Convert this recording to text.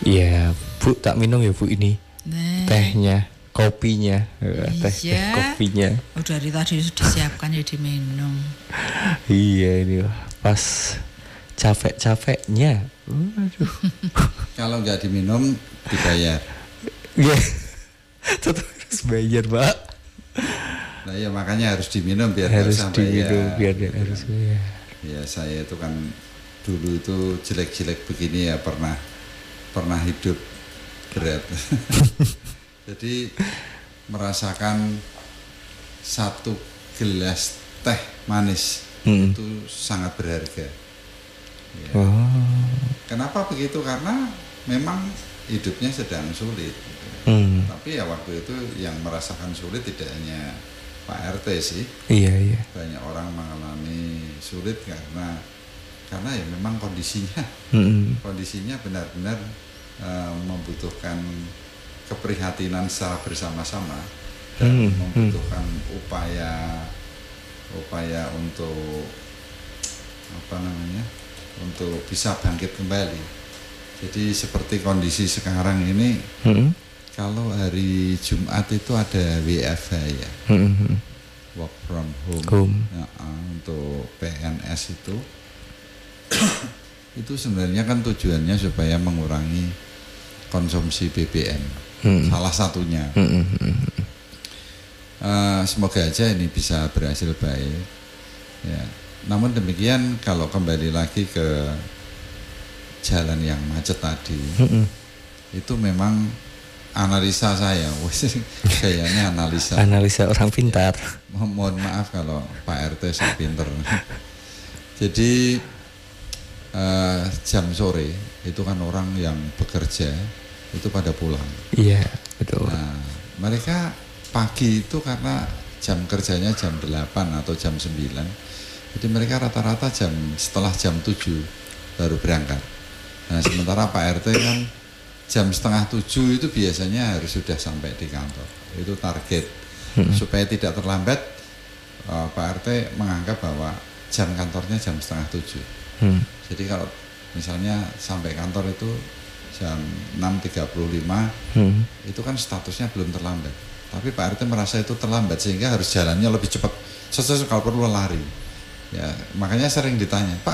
Iya, Bu, tak minum ya Bu ini. Nah, Tehnya, kopinya, teh iya. kopinya. Oh, dari tadi disiapkan ya diminum. Iya ini pas capek-capeknya. Aduh. Kalau nggak diminum dibayar. Iya. Tetap harus bayar, Pak. Nah ya makanya harus diminum biar Harus nggak usah diminum bayar. biar dia harus bayar. Ya saya itu kan dulu itu jelek-jelek begini ya pernah hidup berat. Jadi merasakan satu gelas teh manis itu sangat berharga. Ya. Oh. Kenapa begitu? Karena memang hidupnya sedang sulit. Tapi ya waktu itu yang merasakan sulit tidak hanya Pak RT sih. Iya. Banyak orang mengalami sulit karena ya memang kondisinya benar-benar membutuhkan keprihatinan secara bersama-sama dan membutuhkan upaya untuk untuk bisa bangkit kembali. Jadi seperti kondisi sekarang ini, kalau hari Jumat itu ada WFH ya, work from home. Ya, untuk PNS itu sebenarnya kan tujuannya supaya mengurangi konsumsi BBM. Salah satunya. Semoga aja ini bisa berhasil baik. Ya. Namun demikian kalau kembali lagi ke jalan yang macet tadi, itu memang analisa saya, kayaknya analisa orang pintar. Mohon maaf kalau Pak RT saya pinter. Jadi jam sore itu kan orang yang bekerja itu pada pulang. Iya, betul. Nah, mereka pagi itu karena jam kerjanya jam 8 atau jam 9. Jadi mereka rata-rata setelah jam 7 baru berangkat. Nah, sementara Pak RT kan jam setengah 7 itu biasanya harus sudah sampai di kantor. Itu target. Supaya tidak terlambat, Pak RT menganggap bahwa jam kantornya jam setengah 7. Jadi kalau misalnya sampai kantor itu jam 6.35, itu kan statusnya belum terlambat. Tapi Pak RT merasa itu terlambat sehingga harus jalannya lebih cepat. Sesuatu kalau perlu lari. Ya, makanya sering ditanya, Pak